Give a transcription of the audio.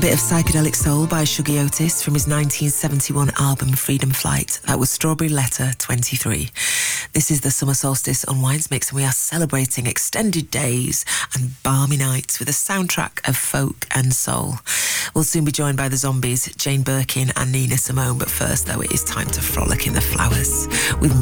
bit of psychedelic soul by Shuggie Otis from his 1971 album Freedom Flight. That was Strawberry Letter 23. This is the Summer Solstice Unwinds Mix, and we are celebrating extended days and balmy nights with a soundtrack of folk and soul. We'll soon be joined by the Zombies, Jane Birkin and Nina Simone, but first, though, it is time to frolic in the flowers with